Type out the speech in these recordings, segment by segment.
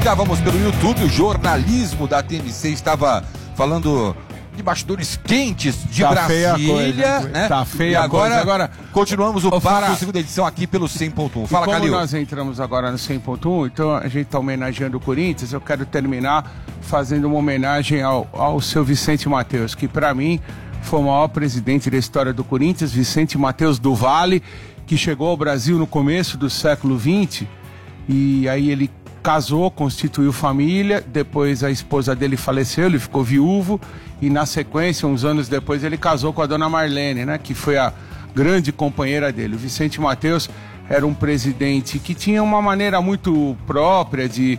Estávamos pelo YouTube, o jornalismo da TMC estava falando de bastidores quentes de Brasília, né? Tá feia e agora, agora continuamos o Para a segunda edição aqui pelo 100.1. Fala, Calil. Como nós entramos agora no 100.1, então a gente está homenageando o Corinthians, eu quero terminar fazendo uma homenagem ao seu Vicente Matheus, que para mim foi o maior presidente da história do Corinthians, Vicente Matheus do Vale, que chegou ao Brasil no começo do século XX, e aí ele casou, constituiu família, depois a esposa dele faleceu, ele ficou viúvo, e na sequência, uns anos depois, ele casou com a dona Marlene, né, que foi a grande companheira dele. O Vicente Matheus era um presidente que tinha uma maneira muito própria de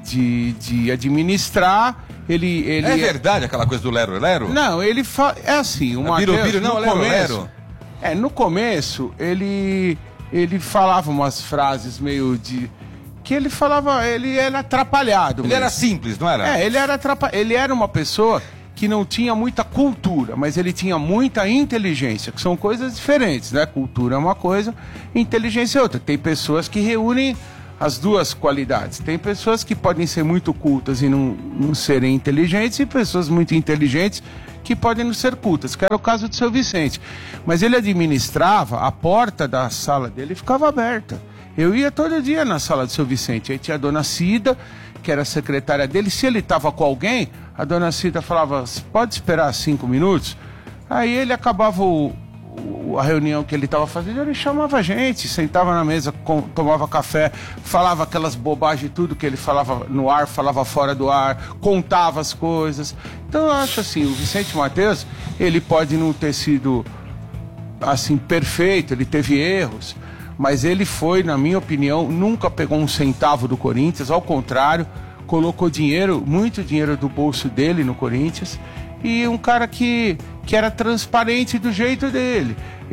administrar. Ele é verdade aquela coisa do lero-lero? Não, é assim, o Matheus, não, lero-lero. No começo, ele falava umas frases meio de... que ele falava, ele era atrapalhado. Ele era simples, não era? Ele era uma pessoa que não tinha muita cultura, mas ele tinha muita inteligência, que são coisas diferentes, né? Cultura é uma coisa, inteligência é outra. Tem pessoas que reúnem as duas qualidades. Tem pessoas que podem ser muito cultas e não serem inteligentes, e pessoas muito inteligentes que podem não ser cultas, que era o caso do seu Vicente. Mas ele administrava, a porta da sala dele ficava aberta. Eu ia todo dia na sala do seu Vicente. Aí tinha a dona Cida, que era a secretária dele. Se ele estava com alguém, a dona Cida falava, pode esperar 5 minutos? Aí ele acabava a reunião que ele estava fazendo, ele chamava a gente, sentava na mesa, tomava café, falava aquelas bobagens, tudo que ele falava no ar, falava fora do ar, contava as coisas. Então eu acho assim, o Vicente Matheus, ele pode não ter sido assim perfeito, ele teve erros, mas ele foi, na minha opinião, nunca pegou um centavo do Corinthians, ao contrário, colocou dinheiro, muito dinheiro do bolso dele no Corinthians, e um cara que era transparente do jeito dele.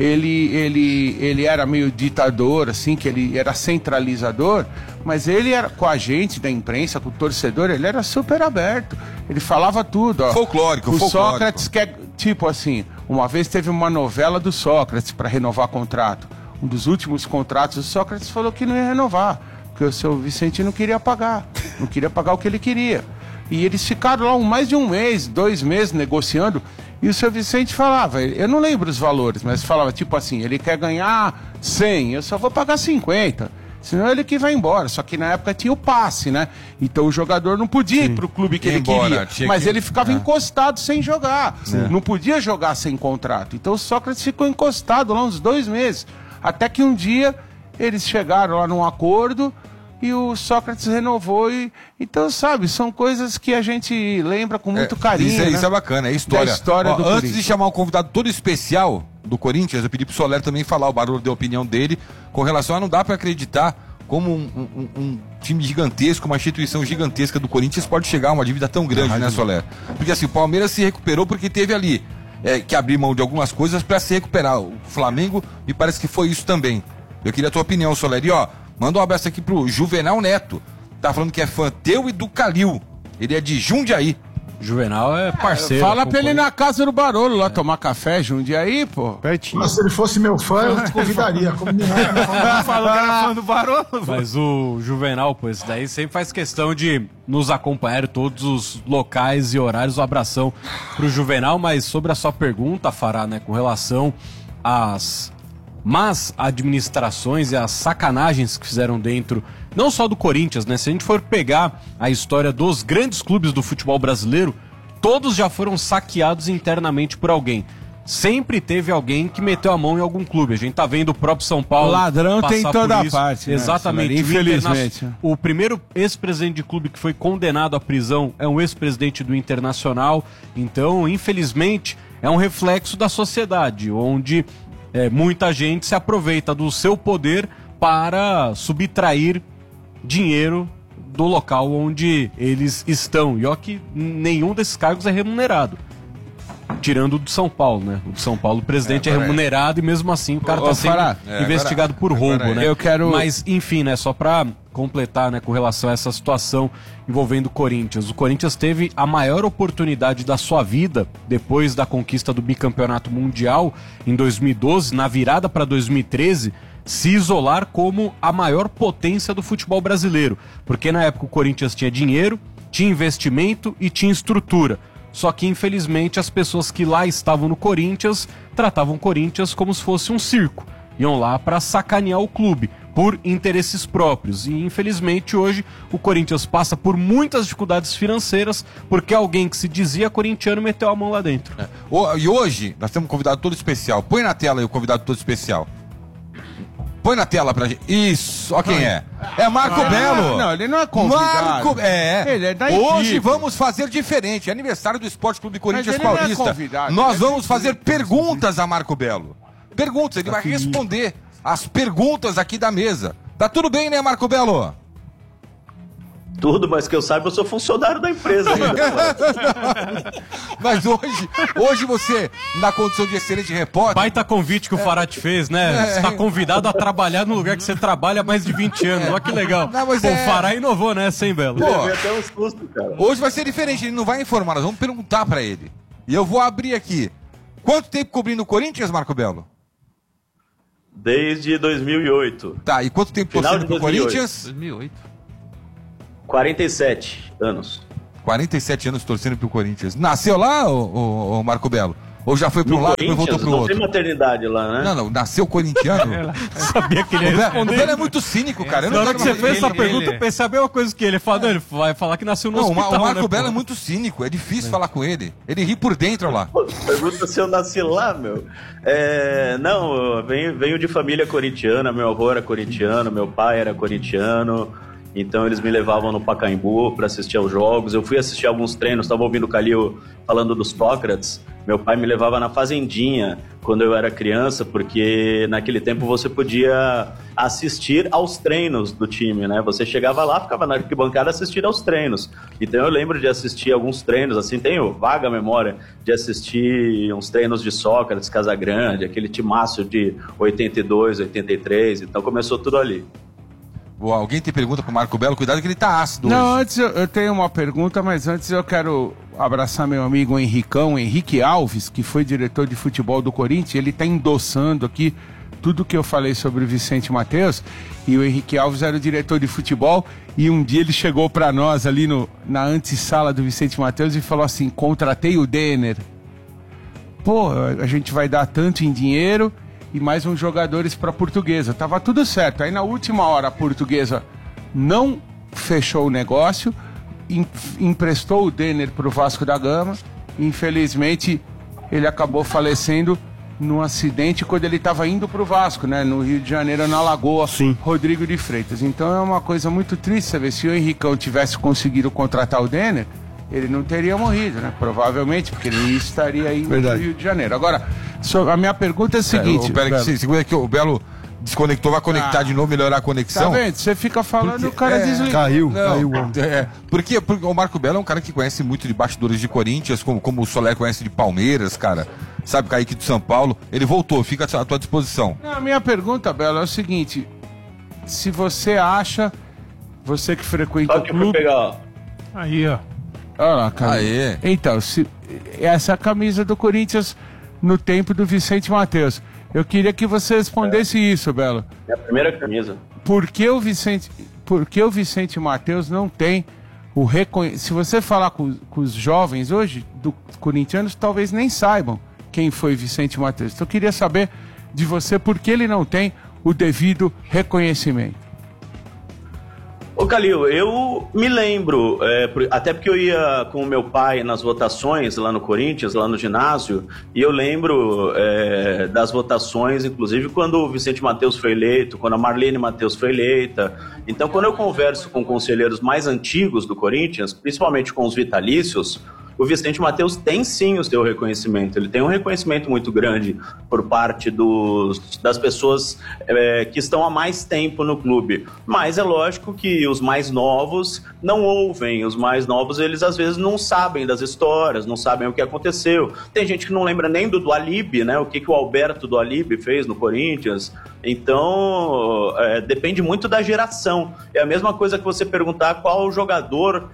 Ele era meio ditador, assim, que ele era centralizador, mas ele era com a gente da imprensa, com o torcedor, ele era super aberto. Ele falava tudo, ó. Folclórico. Sócrates, que é, tipo assim, uma vez teve uma novela do Sócrates para renovar contrato. Um dos últimos contratos, o Sócrates falou que não ia renovar, porque o seu Vicente não queria pagar o que ele queria. E eles ficaram lá mais de 1 mês, 2 meses negociando, e o seu Vicente falava, eu não lembro os valores, mas falava tipo assim, ele quer ganhar 100, eu só vou pagar 50, senão ele que vai embora. Só que na época tinha o passe, né? Então o jogador não podia ir pro clube que ele queria, mas ele ficava encostado sem jogar, não podia jogar sem contrato. Então o Sócrates ficou encostado lá uns 2 meses, até que um dia eles chegaram lá num acordo e o Sócrates renovou. Então, sabe, são coisas que a gente lembra com muito carinho. Isso é bacana, é história. Do antes de chamar um convidado todo especial do Corinthians, eu pedi pro Soler também falar, o Barulho deu a opinião dele com relação a não dá para acreditar como um time gigantesco, uma instituição gigantesca do Corinthians pode chegar a uma dívida tão grande, né, Soler? Porque assim, o Palmeiras se recuperou porque teve ali que abrir mão de algumas coisas para se recuperar. O Flamengo, me parece que foi isso também. Eu queria a tua opinião, Soler. E manda um abraço aqui pro Juvenal Neto. Tá falando que é fã teu e do Calil. Ele é de Jundiaí. Juvenal é parceiro. Fala pra ele ir na casa do Barolo lá tomar café, Jundiaí, pô. Pertinho. Mas se ele fosse meu fã, eu te convidaria. Como não falou que era fã do Barolo. Mas o Juvenal, pô, esse daí sempre faz questão de nos acompanhar em todos os locais e horários. Um abração pro Juvenal. Mas sobre a sua pergunta, Fará, né, com relação às más administrações e as sacanagens que fizeram dentro, não só do Corinthians, né? Se a gente for pegar a história dos grandes clubes do futebol brasileiro, todos já foram saqueados internamente por alguém. Sempre teve alguém que meteu a mão em algum clube. A gente tá vendo o próprio São Paulo. O ladrão tem toda parte, né? Exatamente. Infelizmente. O primeiro ex-presidente de clube que foi condenado à prisão é um ex-presidente do Internacional. Então, infelizmente, é um reflexo da sociedade, onde muita gente se aproveita do seu poder para subtrair dinheiro do local onde eles estão. E ó que nenhum desses cargos é remunerado. tirando o do São Paulo, né? O do São Paulo, o presidente é remunerado e mesmo assim o cara tá sendo investigado por roubo, né? Eu quero... Mas, enfim, né? Só pra completar, né, com relação a essa situação envolvendo o Corinthians. O Corinthians teve a maior oportunidade da sua vida depois da conquista do bicampeonato mundial em 2012, na virada para 2013, se isolar como a maior potência do futebol brasileiro. Porque na época o Corinthians tinha dinheiro, tinha investimento e tinha estrutura. Só que, infelizmente, as pessoas que lá estavam no Corinthians tratavam o Corinthians como se fosse um circo. Iam lá para sacanear o clube, por interesses próprios. E, infelizmente, hoje o Corinthians passa por muitas dificuldades financeiras porque alguém que se dizia corintiano meteu a mão lá dentro. E hoje nós temos um convidado todo especial. Põe na tela aí o convidado todo especial. Põe na tela pra gente. Isso, ó quem é. É Marco Belo. Não, ele não é convidado. Ele é da Hoje equipe. Vamos fazer diferente. É aniversário do Esporte Clube Corinthians Mas ele não é Paulista. convidado, Nós ele é vamos fazer perguntas a Marco Belo. Perguntas, ele vai responder as perguntas aqui da mesa. Tá tudo bem, né, Marco Belo? Tudo, mas que eu saiba, eu sou funcionário da empresa ainda. Mas hoje você, na condição de excelente repórter... Baita convite que o Farad fez, né? Você tá convidado a trabalhar no lugar que você trabalha há mais de 20 anos. Olha que legal. Não, mas Pô, o Fará inovou, né, sem Belo? Pô, Levei até um susto, cara. hoje vai ser diferente, ele não vai informar, nós vamos perguntar pra ele. E eu vou abrir aqui. Quanto tempo cobrindo o Corinthians, Marco Belo? Desde 2008. Tá, e quanto tempo Final torcendo de pro 2008. Corinthians? 2008. 47 anos. 47 anos torcendo pro Corinthians. Nasceu lá, ô Marco Belo? Ou já foi pro No lado e voltou Corinthians, pro não outro? tem maternidade lá, né? Não, nasceu corintiano? Sabia que ele ia O responder. Belo é muito cínico, cara. Eu não Na hora que quero você mais- fez essa pergunta, eu pensei a mesma coisa que ele. Ele vai falar que nasceu no Não, hospital, o Marco né, Belo pô? é muito cínico, é difícil falar com ele. Ele ri por dentro, olha lá. Pô, pergunta se eu nasci lá, meu. Não, eu venho de família corintiana, meu avô era corintiano, meu pai era corintiano, então eles me levavam no Pacaembu para assistir aos jogos. Eu fui assistir alguns treinos, estava ouvindo o Calil falando dos Sócrates. Meu pai me levava na fazendinha quando eu era criança, porque naquele tempo você podia assistir aos treinos do time, né? Você chegava lá, ficava na arquibancada assistindo aos treinos. Então eu lembro de assistir alguns treinos, assim, tenho vaga memória de assistir uns treinos de Sócrates, Casagrande, aquele timaço de 82, 83, então começou tudo ali. Boa, alguém tem pergunta pro Marco Belo? Cuidado que ele tá ácido Não, hoje. antes eu tenho uma pergunta, mas antes eu quero abraçar meu amigo Henrique Alves, que foi diretor de futebol do Corinthians. Ele está endossando aqui tudo que eu falei sobre o Vicente Matheus. E o Henrique Alves era o diretor de futebol. E um dia ele chegou para nós ali na antessala do Vicente Matheus e falou assim: contratei o Denner. Pô, a gente vai dar tanto em dinheiro e mais uns jogadores para a Portuguesa. Tava tudo certo. Aí na última hora a Portuguesa não fechou o negócio, emprestou o Denner para o Vasco da Gama. Infelizmente ele acabou falecendo num acidente quando ele estava indo para o Vasco, né? No Rio de Janeiro, na Lagoa. Sim. Rodrigo de Freitas. Então é uma coisa muito triste saber, se o Henricão tivesse conseguido contratar o Denner, ele não teria morrido, né? Provavelmente, porque ele estaria aí no Verdade. Rio de Janeiro. Agora, a minha pergunta é a seguinte... Pera que segura que o Belo desconectou, vai conectar de novo, melhorar a Tá conexão. vendo? Você fica falando, o cara desliga. Caiu, Não, caiu. Homem. porque o Marco Belo é um cara que conhece muito de bastidores de Corinthians, como o Soler conhece de Palmeiras, cara. Sabe, Kaique do São Paulo. Ele voltou, fica à tua disposição. Não, a minha pergunta, Belo, é o seguinte: se você acha, você que frequenta Só o que eu fui clube... pegar, ó. Aí, ó. Olha lá, cara. Aê. Então, essa é a camisa do Corinthians no tempo do Vicente Matheus. Eu queria que você respondesse isso, Belo. É a primeira camisa. Por que o Vicente Matheus não tem o reconhecimento? Se você falar com os jovens hoje, corintianos, talvez nem saibam quem foi Vicente Matheus. Então eu queria saber de você por que ele não tem o devido reconhecimento. Ô Calil, eu me lembro, até porque eu ia com o meu pai nas votações lá no Corinthians, lá no ginásio, e eu lembro das votações, inclusive quando o Vicente Matheus foi eleito, quando a Marlene Matheus foi eleita. Então, quando eu converso com conselheiros mais antigos do Corinthians, principalmente com os vitalícios, o Vicente Matheus tem sim o seu reconhecimento. Ele tem um reconhecimento muito grande por parte das pessoas que estão há mais tempo no clube. Mas é lógico que os mais novos não ouvem. Os mais novos, eles às vezes não sabem das histórias, não sabem o que aconteceu. Tem gente que não lembra nem do Alib, né? O que o Alberto do Alib fez no Corinthians. Então, depende muito da geração. É a mesma coisa que você perguntar qual o jogador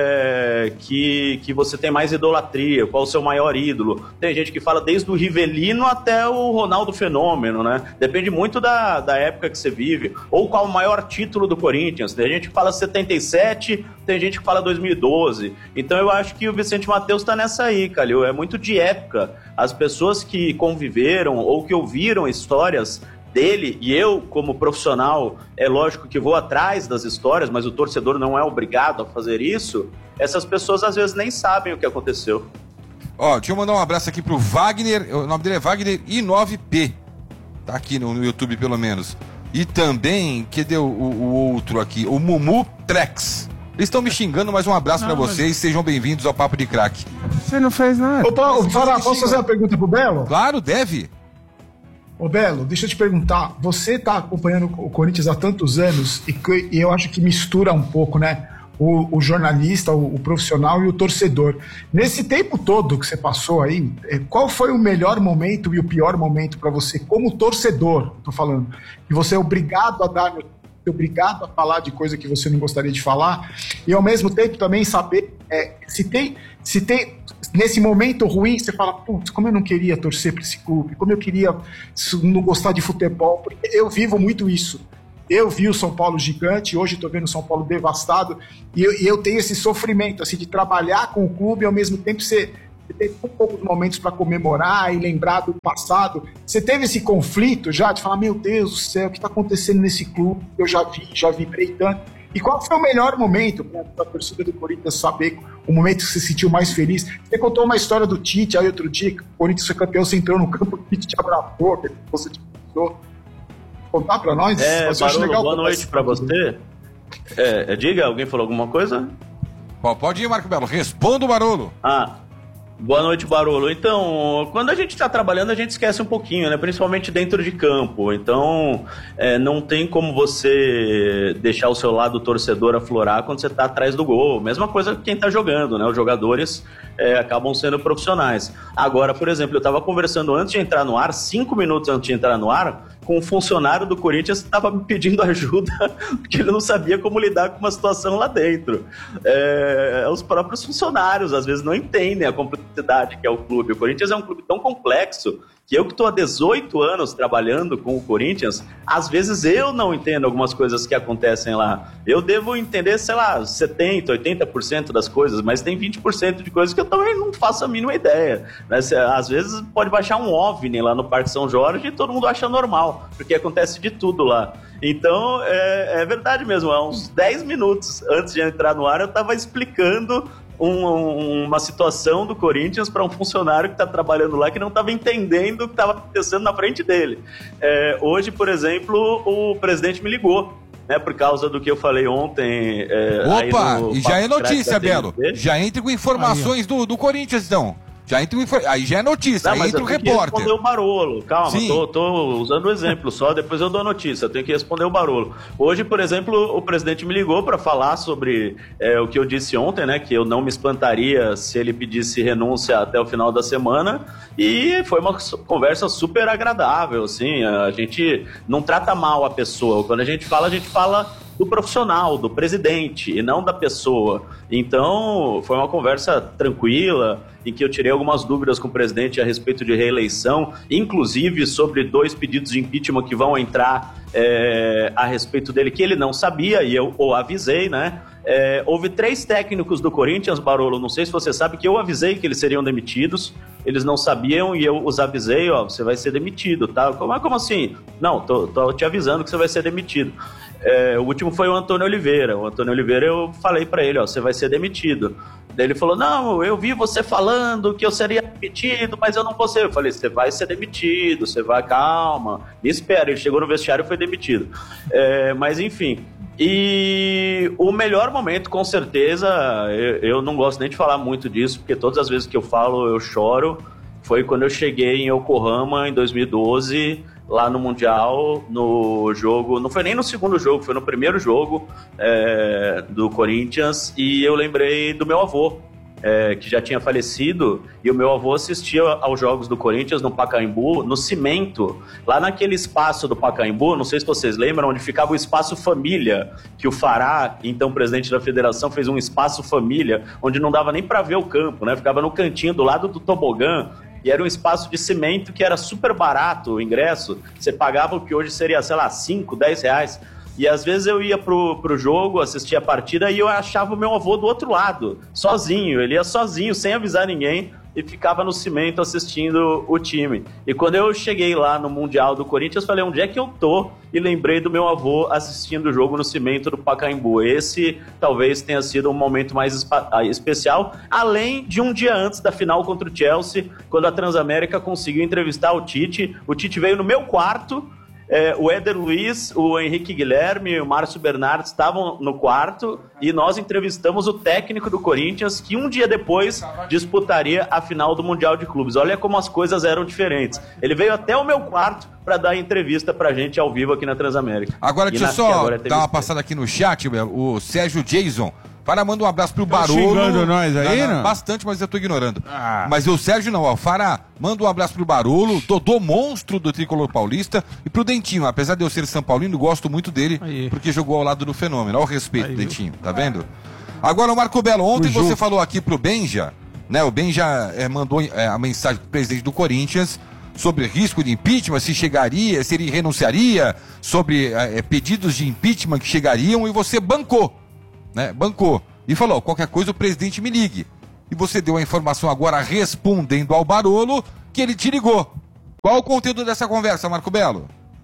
que você tem mais idolatria, qual o seu maior ídolo. Tem gente que fala desde o Rivelino até o Ronaldo Fenômeno, né? Depende muito da época que você vive. Ou qual o maior título do Corinthians. Tem gente que fala 77, tem gente que fala 2012. Então eu acho que o Vicente Matheus tá nessa aí, Calil. É muito de época. As pessoas que conviveram ou que ouviram histórias dele, e eu, como profissional, é lógico que vou atrás das histórias, mas o torcedor não é obrigado a fazer isso. Essas pessoas às vezes nem sabem o que aconteceu. Deixa eu mandar um abraço aqui pro Wagner, o nome dele é Wagner I9P, tá aqui no YouTube pelo menos. E também, cadê o outro aqui? O Mumu Trex. Eles estão me xingando, mas um abraço pra vocês, sejam bem-vindos ao Papo de Craque. Você não fez nada. Opa, posso fazer uma pergunta pro Belo? Claro, deve. Ô Belo, deixa eu te perguntar, você tá acompanhando o Corinthians há tantos anos e eu acho que mistura um pouco, né, o jornalista, o profissional e o torcedor. Nesse tempo todo que você passou aí, qual foi o melhor momento e o pior momento para você como torcedor, tô falando, que você é obrigado a falar de coisa que você não gostaria de falar e ao mesmo tempo também saber se tem nesse momento ruim, você fala, putz, como eu não queria torcer para esse clube, como eu queria não gostar de futebol, porque eu vivo muito isso. Eu vi o São Paulo gigante, hoje estou vendo o São Paulo devastado, e eu tenho esse sofrimento, assim, de trabalhar com o clube e ao mesmo tempo você tem poucos momentos para comemorar e lembrar do passado. Você teve esse conflito já de falar, meu Deus do céu, o que está acontecendo nesse clube? Eu já vibrei tanto. E qual foi o melhor momento para a torcida do Corinthians saber o momento que você se sentiu mais feliz? Você contou uma história do Tite aí outro dia, que o Corinthians foi campeão, você entrou no campo, o Tite te abraçou, que você te pensou. Contar para nós? Barolo, legal, boa noite para você. Diga, alguém falou alguma coisa? Pode ir, Marco Belo, responda o Barolo. Boa noite, Barolo. Então, quando a gente está trabalhando, a gente esquece um pouquinho, né? Principalmente dentro de campo. Então, não tem como você deixar o seu lado torcedor aflorar quando você está atrás do gol. Mesma coisa que quem está jogando, né? Os jogadores acabam sendo profissionais. Agora, por exemplo, eu estava conversando antes de entrar no ar, 5 minutos antes de entrar no ar, com um funcionário do Corinthians que estava me pedindo ajuda porque ele não sabia como lidar com uma situação lá dentro. Os próprios funcionários às vezes não entendem a complexidade que é o clube. O Corinthians é um clube tão complexo que eu que estou há 18 anos trabalhando com o Corinthians, às vezes eu não entendo algumas coisas que acontecem lá. Eu devo entender, sei lá, 70%, 80% das coisas, mas tem 20% de coisas que eu também não faço a mínima ideia. Né? Às vezes pode baixar um OVNI lá no Parque São Jorge e todo mundo acha normal, porque acontece de tudo lá. Então, é verdade mesmo, há uns 10 minutos antes de entrar no ar eu estava explicando uma situação do Corinthians para um funcionário que está trabalhando lá que não estava entendendo o que estava acontecendo na frente dele. Hoje, por exemplo, o presidente me ligou, né, por causa do que eu falei ontem. Opa, e já é notícia, Belo. Já entra com informações do Corinthians, então. Aí já é notícia, aí entra o repórter. Eu tenho que responder o Barolo, calma, tô usando o exemplo só, depois eu dou a notícia, eu tenho que responder o Barolo. Hoje, por exemplo, o presidente me ligou para falar sobre o que eu disse ontem, né, que eu não me espantaria se ele pedisse renúncia até o final da semana, e foi uma conversa super agradável, assim, a gente não trata mal a pessoa, quando a gente fala do profissional, do presidente, e não da pessoa. Então, foi uma conversa tranquila, em que eu tirei algumas dúvidas com o presidente a respeito de reeleição, inclusive sobre 2 pedidos de impeachment que vão entrar a respeito dele, que ele não sabia, e eu o avisei, né? Houve 3 técnicos do Corinthians, Barolo, não sei se você sabe, que eu avisei que eles seriam demitidos, eles não sabiam e eu os avisei, você vai ser demitido, tá? Como assim? Não, tô te avisando que você vai ser demitido. O último foi o Antônio Oliveira. O Antônio Oliveira, eu falei pra ele, você vai ser demitido. Daí ele falou, não, eu vi você falando que eu seria demitido, mas eu não vou ser. Eu falei, você vai ser demitido, você vai, calma, me espera. Ele chegou no vestiário e foi demitido. Mas enfim, E o melhor momento, com certeza, eu não gosto nem de falar muito disso, porque todas as vezes que eu falo eu choro, foi quando eu cheguei em Yokohama em 2012, lá no Mundial, no jogo, não foi nem no segundo jogo, foi no primeiro jogo do Corinthians, e eu lembrei do meu avô, que já tinha falecido, e o meu avô assistia aos jogos do Corinthians no Pacaembu, no cimento, lá naquele espaço do Pacaembu, não sei se vocês lembram, onde ficava o espaço família, que o Fará, então presidente da federação, fez um espaço família, onde não dava nem para ver o campo, né? Ficava no cantinho do lado do tobogã, e era um espaço de cimento que era super barato o ingresso, você pagava o que hoje seria, sei lá, 5, 10 reais. E às vezes eu ia pro jogo, assistia a partida e eu achava o meu avô do outro lado, sozinho. Ele ia sozinho, sem avisar ninguém, e ficava no cimento assistindo o time. E quando eu cheguei lá no Mundial do Corinthians, falei, onde é que eu tô? E lembrei do meu avô assistindo o jogo no cimento do Pacaembu. Esse talvez tenha sido um momento mais especial, além de um dia antes da final contra o Chelsea, quando a Transamérica conseguiu entrevistar o Tite. O Tite veio no meu quarto, o Éder Luiz, o Henrique Guilherme, o Márcio Bernardes estavam no quarto e nós entrevistamos o técnico do Corinthians, que um dia depois disputaria a final do Mundial de Clubes. Olha como as coisas eram diferentes. Ele veio até o meu quarto para dar entrevista pra gente ao vivo aqui na Transamérica. Agora deixa eu só dar uma passada aqui no chat, o Sérgio Jason. Fara, manda um abraço pro Barolo. Xingando nós aí, não? Bastante, mas eu tô ignorando. Mas o Sérgio não, ó. Fara, manda um abraço pro Barolo, Dodô monstro do Tricolor Paulista, e pro Dentinho. Apesar de eu ser São Paulino, gosto muito dele, porque jogou ao lado do Fenômeno. Olha o respeito, Dentinho, tá vendo? Agora, o Marco Belo, ontem você falou aqui pro Benja, né? O Benja mandou a mensagem pro presidente do Corinthians sobre risco de impeachment, se chegaria, se ele renunciaria, sobre pedidos de impeachment que chegariam, e você bancou. Né, bancou e falou, qualquer coisa o presidente me ligue. E você deu a informação agora respondendo ao Barolo que ele te ligou. Qual o conteúdo dessa conversa, Marco Belo?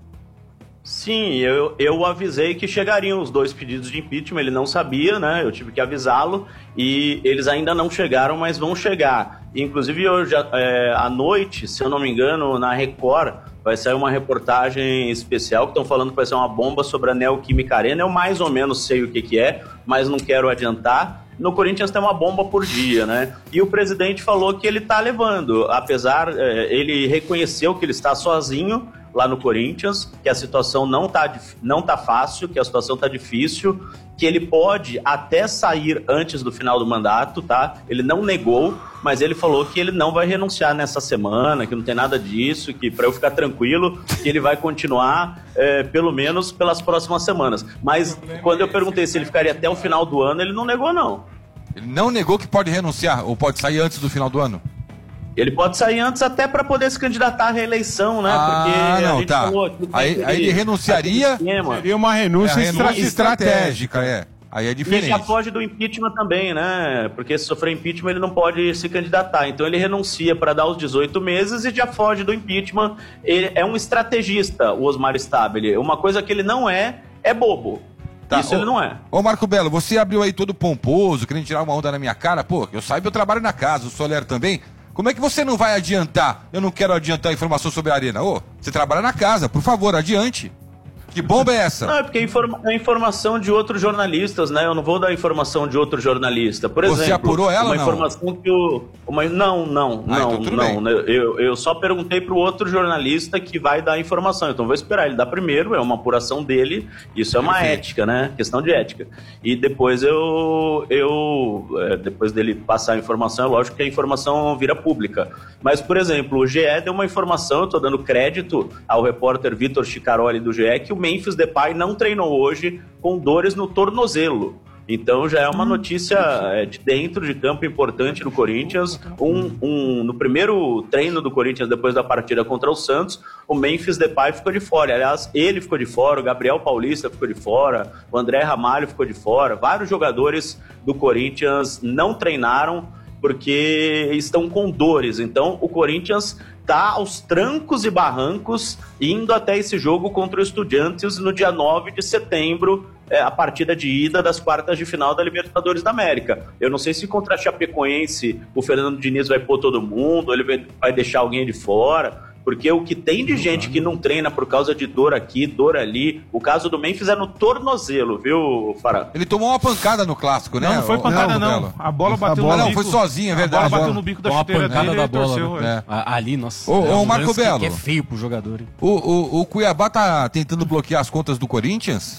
Sim, eu avisei que chegariam os 2 pedidos de impeachment, ele não sabia, né? Eu tive que avisá-lo e eles ainda não chegaram, mas vão chegar. Inclusive hoje à noite, se eu não me engano, na Record vai sair uma reportagem especial que estão falando que vai ser uma bomba sobre a Neoquímica Arena. Eu mais ou menos sei o que é, mas não quero adiantar. No Corinthians tem uma bomba por dia, né? E o presidente falou que ele está levando, apesar, ele reconheceu que ele está sozinho lá no Corinthians, que a situação não tá fácil, que a situação tá difícil, que ele pode até sair antes do final do mandato, tá? Ele não negou, mas ele falou que ele não vai renunciar nessa semana, que não tem nada disso, que para eu ficar tranquilo, que ele vai continuar pelo menos pelas próximas semanas. Mas quando eu perguntei se ele ficaria até o final do ano, ele não negou, não. Ele não negou que pode renunciar ou pode sair antes do final do ano? Ele pode sair antes até para poder se candidatar à reeleição, né? Porque não, a gente falou... Aí ele renunciaria... Seria uma renúncia estratégica. Aí é diferente. E já foge do impeachment também, né? Porque se sofrer impeachment ele não pode se candidatar. Então ele renuncia para dar os 18 meses e já foge do impeachment. Ele é um estrategista, o Osmar Stabile. Uma coisa que ele não é bobo. Tá, isso ele não é. Ô Marco Belo, você abriu aí todo pomposo, querendo tirar uma onda na minha cara. Pô, eu saiba, eu trabalho na casa, o Soler também. Como é que você não vai adiantar? Eu não quero adiantar informação sobre a Arena. Ô, você trabalha na casa, por favor, adiante. Que bomba é essa? Não, é porque é informação de outros jornalistas, né? Eu não vou dar informação de outro jornalista. Por exemplo, você apurou ela ou não? Informação que não. Eu só perguntei para o outro jornalista que vai dar a informação. Então vou esperar ele dar primeiro, é uma apuração dele. Isso é uma ética, né? Questão de ética. E depois depois dele passar a informação, é lógico que a informação vira pública. Mas, por exemplo, o GE deu uma informação, eu estou dando crédito ao repórter Vitor Chicaroli do GE, que o Memphis Depay não treinou hoje com dores no tornozelo. Então já é uma notícia de dentro de campo importante no Corinthians. No primeiro treino do Corinthians depois da partida contra o Santos, o Memphis Depay ficou de fora. Aliás, ele ficou de fora, o Gabriel Paulista ficou de fora, o André Ramalho ficou de fora. Vários jogadores do Corinthians não treinaram porque estão com dores. Então o Corinthians está aos trancos e barrancos indo até esse jogo contra o Estudiantes no dia 9 de setembro, a partida de ida das quartas de final da Libertadores da América. Eu não sei se contra a Chapecoense o Fernando Diniz vai pôr todo mundo, ele vai deixar alguém de fora. Porque o que tem de gente que não treina por causa de dor aqui, dor ali, o caso do Memphis é no tornozelo, viu, Fará? Ele tomou uma pancada no clássico, né? Não foi pancada, não. A bola bateu no bico. Não, foi sozinho, é verdade. A bola bateu no bico da chuteira dele e ele torceu. Ali, nossa. Ô, Marco Belo. Que é feio pro jogador, hein? O Cuiabá tá tentando bloquear as contas do Corinthians?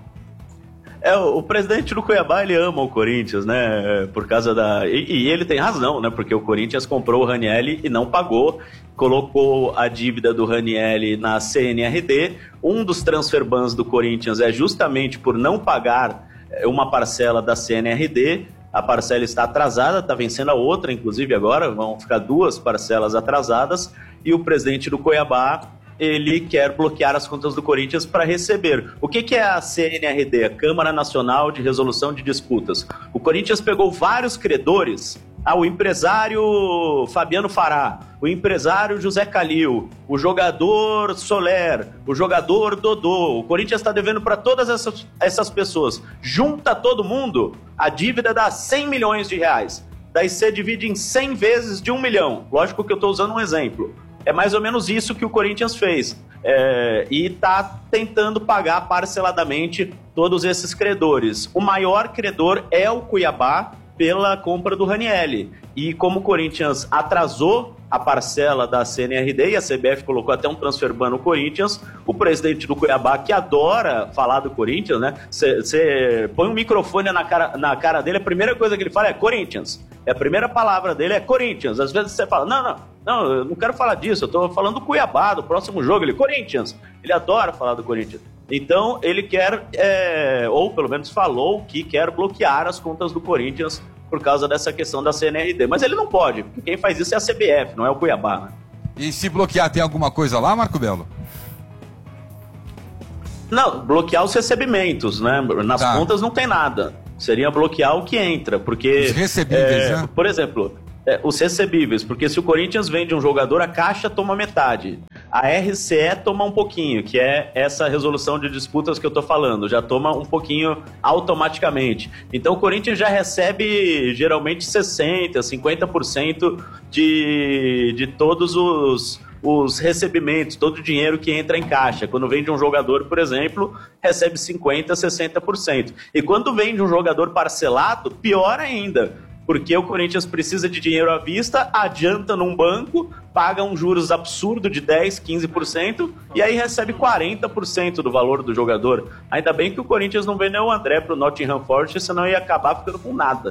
O presidente do Cuiabá, ele ama o Corinthians, né? Por causa da... E ele tem razão, né? Porque o Corinthians comprou o Ranieri e não pagou. Colocou a dívida do Ranieri na CNRD. Um dos transfer bans do Corinthians é justamente por não pagar uma parcela da CNRD. A parcela está atrasada, está vencendo a outra, inclusive agora. Vão ficar 2 parcelas atrasadas. E o presidente do Cuiabá, ele quer bloquear as contas do Corinthians para receber. O que é a CNRD? A Câmara Nacional de Resolução de Disputas. O Corinthians pegou vários credores, o empresário Fabiano Fará, o empresário José Calil, o jogador Soler, o jogador Dodô. O Corinthians está devendo para todas essas pessoas. Junta todo mundo, a dívida dá 100 milhões de reais. Daí você divide em 100 vezes de 1 milhão. Lógico que eu estou usando um exemplo. É mais ou menos isso que o Corinthians fez. E está tentando pagar parceladamente todos esses credores. O maior credor é o Cuiabá pela compra do Ranieri. E como o Corinthians atrasou a parcela da CNRD e a CBF colocou até um transfer ban no Corinthians, o presidente do Cuiabá, que adora falar do Corinthians, né? Você põe um microfone na cara dele, a primeira coisa que ele fala é Corinthians. A primeira palavra dele é Corinthians. Às vezes você fala, não, eu não quero falar disso, eu tô falando do Cuiabá, do próximo jogo. Ele, Corinthians. Ele adora falar do Corinthians. Então, ele quer, ou pelo menos falou que quer bloquear as contas do Corinthians por causa dessa questão da CNRD. Mas ele não pode, porque quem faz isso é a CBF, não é o Cuiabá, né? E se bloquear, tem alguma coisa lá, Marco Belo? Não, bloquear os recebimentos, né? Nas contas não tem nada. Seria bloquear o que entra, porque... Os recebíveis, né? Por exemplo, os recebíveis, porque se o Corinthians vende um jogador, a Caixa toma metade. A RCE toma um pouquinho, que é essa resolução de disputas que eu tô falando, já toma um pouquinho automaticamente. Então o Corinthians já recebe geralmente 60%, 50% de todos os recebimentos, todo o dinheiro que entra em caixa. Quando vende um jogador, por exemplo, recebe 50%, 60%. E quando vende um jogador parcelado, pior ainda, porque o Corinthians precisa de dinheiro à vista, adianta num banco, paga um juros absurdo de 10%, 15%, e aí recebe 40% do valor do jogador. Ainda bem que o Corinthians não vendeu o André pro Nottingham Forest, senão ia acabar ficando com nada.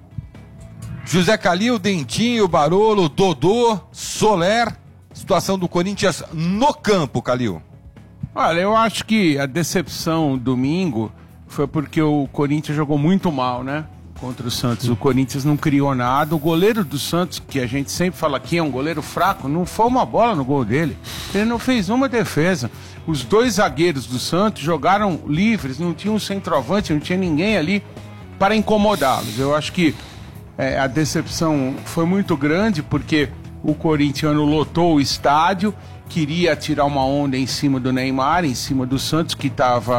José Calil, Dentinho, Barolo, Dodô, Soler... Situação do Corinthians no campo, Calil. Olha, eu acho que a decepção domingo foi porque o Corinthians jogou muito mal, né? Contra o Santos. O Corinthians não criou nada. O goleiro do Santos, que a gente sempre fala aqui, é um goleiro fraco, não foi uma bola no gol dele. Ele não fez uma defesa. Os 2 zagueiros do Santos jogaram livres, não tinha um centroavante, não tinha ninguém ali para incomodá-los. Eu acho que a decepção foi muito grande porque o corintiano lotou o estádio, queria tirar uma onda em cima do Neymar, em cima do Santos, que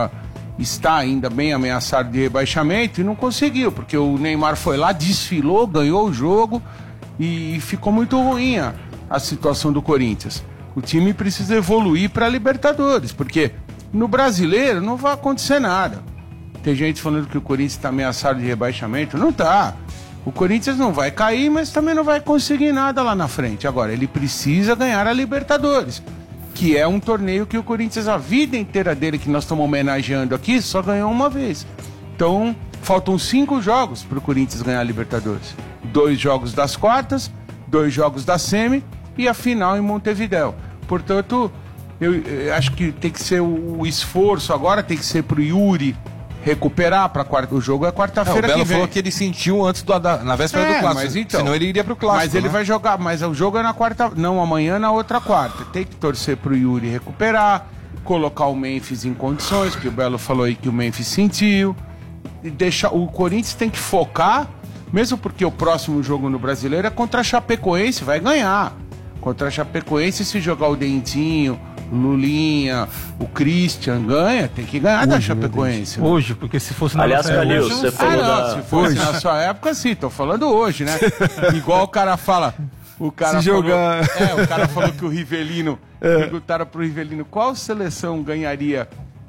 está ainda bem ameaçado de rebaixamento, e não conseguiu, porque o Neymar foi lá, desfilou, ganhou o jogo e ficou muito ruim a situação do Corinthians. O time precisa evoluir para a Libertadores, porque no Brasileiro não vai acontecer nada. Tem gente falando que o Corinthians está ameaçado de rebaixamento, não está. O Corinthians não vai cair, mas também não vai conseguir nada lá na frente. Agora, ele precisa ganhar a Libertadores, que é um torneio que o Corinthians, a vida inteira dele, que nós estamos homenageando aqui, só ganhou uma vez. Então, faltam 5 jogos para o Corinthians ganhar a Libertadores. 2 jogos das quartas, 2 jogos da semi e a final em Montevidéu. Portanto, eu acho que tem que ser o esforço agora, tem que ser para o Yuri recuperar para quarta. O jogo é quarta-feira que vem. O Belo falou que ele sentiu antes na véspera do clássico. Mas então, senão ele iria pro clássico. Mas ele vai jogar. Mas o jogo é na quarta. Não, amanhã na outra quarta. Tem que torcer pro Yuri recuperar, colocar o Memphis em condições, que o Belo falou aí que o Memphis sentiu. E deixar. O Corinthians tem que focar, mesmo porque o próximo jogo no Brasileiro é contra a Chapecoense, vai ganhar. Contra a Chapecoense, se jogar o Dentinho, Lulinha, o Christian ganha, tem que ganhar da Chapecoense. Hoje, porque se fosse na nossa época... Se fosse na sua época, sim, tô falando hoje, né? Igual o cara fala, O cara Se jogar... o cara falou que o Rivelino... Perguntaram pro Rivelino qual seleção ganharia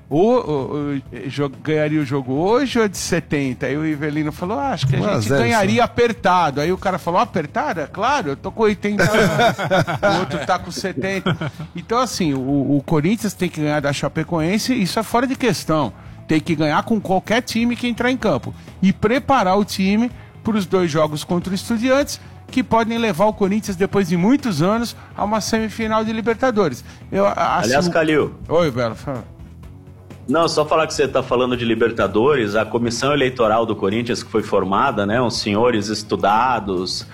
ganharia o jogo hoje ou de 70? Aí o Rivelino falou, acho que a gente ganharia apertado. Aí o cara falou, apertado? É claro, eu tô com 80 anos. O outro tá com 70. Então, assim, o Corinthians tem que ganhar da Chapecoense, isso é fora de questão. Tem que ganhar com qualquer time que entrar em campo. E preparar o time para os 2 jogos contra o Estudiantes, que podem levar o Corinthians, depois de muitos anos, a uma semifinal de Libertadores. Aliás, Calil. Oi, Belo, fala. Não, só falar que você está falando de Libertadores, a comissão eleitoral do Corinthians que foi formada, né, uns senhores estudados,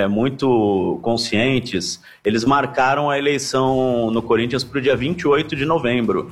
muito conscientes, eles marcaram a eleição no Corinthians para o dia 28 de novembro.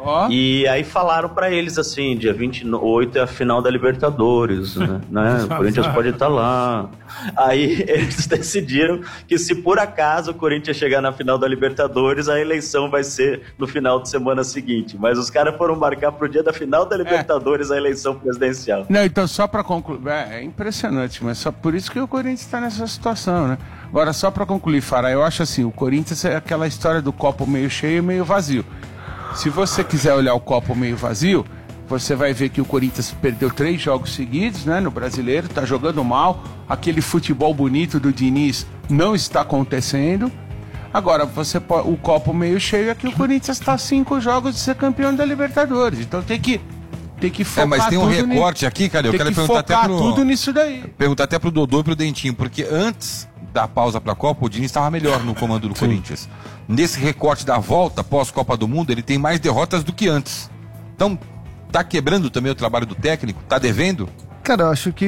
E aí falaram para eles assim, dia 28 é a final da Libertadores, né? O Corinthians pode estar lá. Aí eles decidiram que se por acaso o Corinthians chegar na final da Libertadores, a eleição vai ser no final de semana seguinte. Mas os caras foram marcar pro dia da final da Libertadores a eleição presidencial. Não, então só para concluir, é impressionante, mas só por isso que o Corinthians está nessa situação, né? Agora, só para concluir, Fará, eu acho assim, o Corinthians é aquela história do copo meio cheio e meio vazio. Se você quiser olhar o copo meio vazio, você vai ver que o Corinthians perdeu 3 jogos seguidos, né, no Brasileiro, tá jogando mal, aquele futebol bonito do Diniz não está acontecendo. Agora, o copo meio cheio é que o Corinthians está 5 jogos de ser campeão da Libertadores, então tem que focar mas tem um recorte aqui, cara, eu quero perguntar até tudo nisso daí. Perguntar até pro Dodô e pro Dentinho, porque antes da pausa pra Copa, o Diniz estava melhor no comando do Corinthians. Nesse recorte da volta, pós-Copa do Mundo, ele tem mais derrotas do que antes. Então, tá quebrando também o trabalho do técnico? Tá devendo? Cara, eu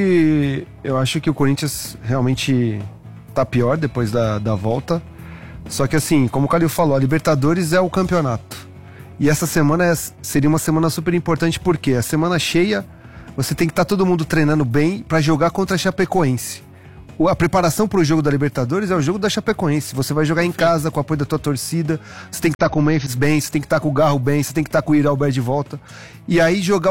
acho que o Corinthians realmente tá pior depois da volta. Só que assim, como o Calil falou, a Libertadores é o campeonato. E essa semana seria uma semana super importante, porque a semana cheia, você tem que estar todo mundo treinando bem para jogar contra a Chapecoense. A preparação para o jogo da Libertadores é o jogo da Chapecoense. Você vai jogar em casa com o apoio da tua torcida. Você tem que estar com o Memphis bem, você tem que estar com o Garro bem, você tem que estar com o Iralberto de volta. E aí jogar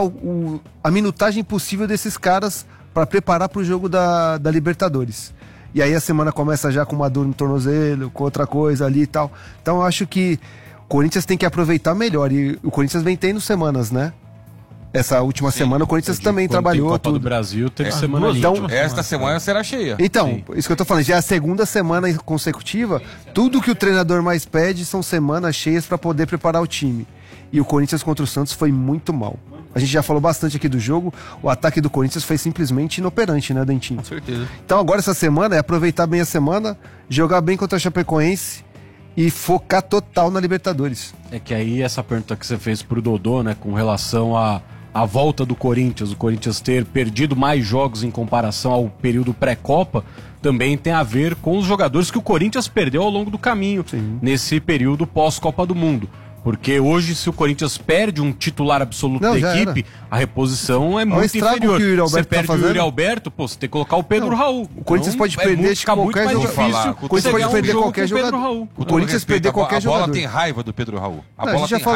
a minutagem possível desses caras para preparar para o jogo da Libertadores. E aí a semana começa já com uma dor no tornozelo, com outra coisa ali e tal. Então eu acho que o Corinthians tem que aproveitar melhor. E o Corinthians vem tendo semanas, né? Essa última semana o Corinthians também trabalhou Copa tudo. do Brasil teve semana ali. Então, esta semana será cheia. Então, isso que eu tô falando, já é a segunda semana consecutiva, tudo que o treinador mais pede são semanas cheias para poder preparar o time. E o Corinthians contra o Santos foi muito mal. A gente já falou bastante aqui do jogo, o ataque do Corinthians foi simplesmente inoperante, né, Dentinho? Com certeza. Então agora essa semana é aproveitar bem a semana, jogar bem contra a Chapecoense e focar total na Libertadores. É que aí essa pergunta que você fez pro Dodô, né, com relação a volta do Corinthians, o Corinthians ter perdido mais jogos em comparação ao período pré-Copa, também tem a ver com os jogadores que o Corinthians perdeu ao longo do caminho, nesse período pós-Copa do Mundo. Porque hoje, se o Corinthians perde um titular absoluto da equipe, a reposição é muito inferior. Você perde o Yuri Alberto, você tem que colocar o Pedro Raul. O Corinthians pode perder qualquer jogador. O Corinthians pode perder qualquer jogador. O Corinthians perder qualquer jogador. A bola tem raiva do Pedro Raul. A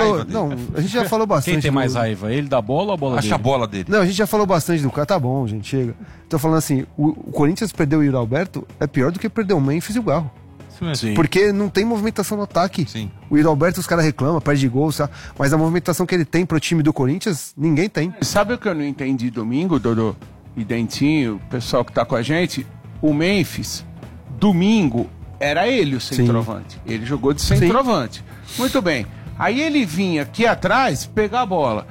gente já falou bastante. Quem tem mais raiva? Ele da bola ou a bola dele? Acha a bola dele. Não, a gente já falou bastante do cara. Tá bom, gente, chega. Tô falando assim, o Corinthians perder o Yuri Alberto é pior do que perder o Memphis e o Garro. Sim. Porque não tem movimentação no ataque. Sim. O Yuri Alberto, os caras reclamam, perde gol, sabe? Mas a movimentação que ele tem pro time do Corinthians, ninguém tem. Sabe o que eu não entendi domingo, Dodô e Dentinho, o pessoal que tá com a gente? O Memphis, domingo, era ele o centroavante. Ele jogou de centroavante. Muito bem. Aí ele vinha aqui atrás pegar a bola.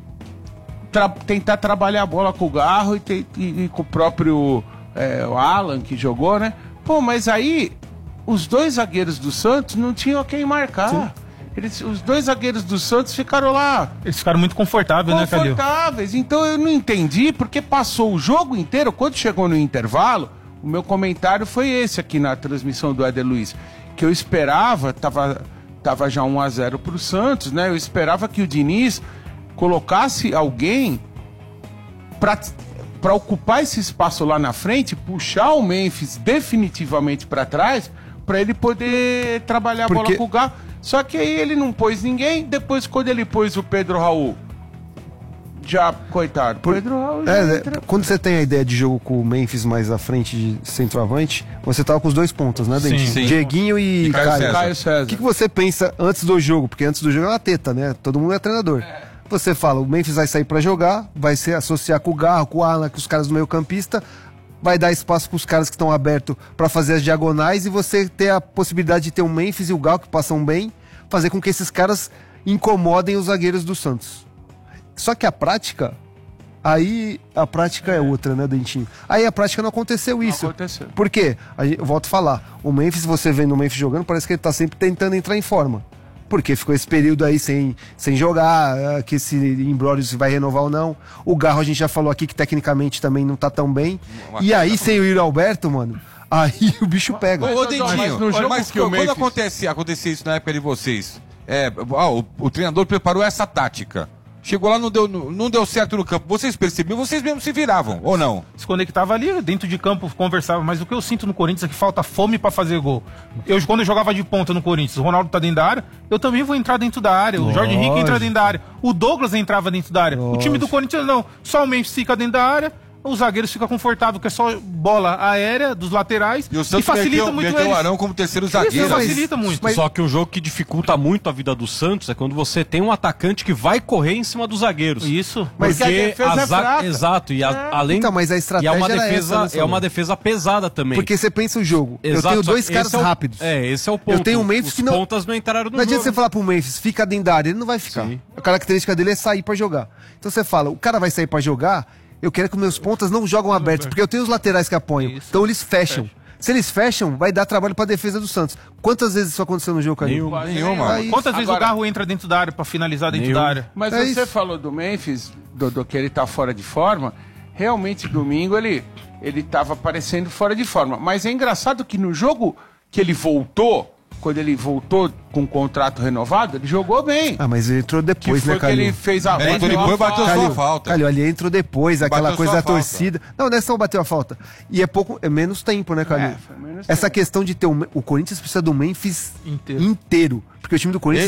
Tentar trabalhar a bola com o Garro e com o próprio o Alan, que jogou, né? Pô, mas aí os 2 zagueiros do Santos não tinham quem marcar. Os 2 zagueiros do Santos ficaram lá. Eles ficaram muito confortáveis, né, Calil? Confortáveis. Então eu não entendi, porque passou o jogo inteiro, quando chegou no intervalo, o meu comentário foi esse aqui na transmissão do Éder Luiz, que eu esperava, tava já 1-0 pro Santos, né? Eu esperava que o Diniz colocasse alguém para ocupar esse espaço lá na frente, puxar o Memphis definitivamente para trás, para ele poder trabalhar a bola com o Garro. Só que aí ele não pôs ninguém. Depois, quando ele pôs o Pedro Raul, já, coitado, Pedro Raul já entra. Quando você tem a ideia de jogo com o Memphis mais à frente de centroavante, você tava com os dois pontas, né, Dentinho? Sim. Dieguinho e Caio César. O que você pensa antes do jogo? Porque antes do jogo é uma teta, né? Todo mundo é treinador. Você fala, o Memphis vai sair pra jogar, vai se associar com o Garro, com o Alan, com os caras do meio campista, vai dar espaço pros caras que estão abertos pra fazer as diagonais e você ter a possibilidade de ter o Memphis e o Garro que passam bem, fazer com que esses caras incomodem os zagueiros do Santos. Só que a prática é outra, né, Dentinho? Aí a prática não aconteceu isso. Não aconteceu. Por quê? Eu volto a falar, o Memphis, você vendo o Memphis jogando, parece que ele tá sempre tentando entrar em forma. Porque ficou esse período aí sem jogar, que esse imbróglio se vai renovar ou não. O Garro a gente já falou aqui que tecnicamente também não tá tão bem. E aí, sem o Yuri Alberto, mano, aí o bicho pega. Ô, Dentinho, mas que o quando Memphis... acontecia isso na época de vocês, o treinador preparou essa tática. Chegou lá, não deu certo no campo. Vocês percebiam, vocês mesmos se viravam, ou não? Se conectava ali, dentro de campo, conversava. Mas o que eu sinto no Corinthians é que falta fome pra fazer gol. Quando eu jogava de ponta no Corinthians, o Ronaldo tá dentro da área, eu também vou entrar dentro da área. O Jorge Henrique entra dentro da área. O Douglas entrava dentro da área. O time do Corinthians não. Só o Memphis fica dentro da área. Os zagueiros ficam confortáveis, que é só bola aérea dos laterais. E o Santos facilita muito meteu eles. o Arão como terceiro zagueiro. Isso facilita muito. Só que um jogo que dificulta muito a vida do Santos é quando você tem um atacante que vai correr em cima dos zagueiros. Isso. Mas Porque a defesa é fraca. Exato, e além Então, mas a estratégia e é uma era defesa, essa, né, Saulo? é uma defesa pesada também. Porque você pensa o jogo. Exato, eu tenho só dois que caras esse é o- rápidos. esse é o ponto. Eu tenho um Memphis Os que não- pontas não entraram no Não adianta jogo. você falar pro Memphis, fica dentro da área, ele não vai ficar. Sim. A característica dele é sair pra jogar. Então você fala, o cara vai sair pra jogar, eu quero que meus pontas não jogam abertos, porque eu tenho os laterais que apoiam. Isso. Então eles fecham. Se eles fecham, vai dar trabalho pra defesa do Santos. Quantas vezes isso aconteceu no jogo, Caio? Nenhuma. Aí- Quantas vezes Agora- o Garro entra dentro da área pra finalizar dentro Nenhum. da área? Mas É você isso. falou do Memphis, do que ele tá fora de forma. Realmente, domingo, ele tava parecendo fora de forma. Mas é engraçado que no jogo que ele voltou, quando ele voltou com o contrato renovado, ele jogou bem. Ah, mas ele entrou Que depois, foi né, que ele Calil? fez a Ele bateu depois a bateu falta. sua falta. Calil, ali entrou depois, aquela Bateu coisa sua da falta. torcida. Não é só bateu a falta. E é menos tempo, né, Calil? Foi menos Essa tempo. questão de ter o Corinthians precisa do Memphis Inteiro. inteiro. Porque o time do Corinthians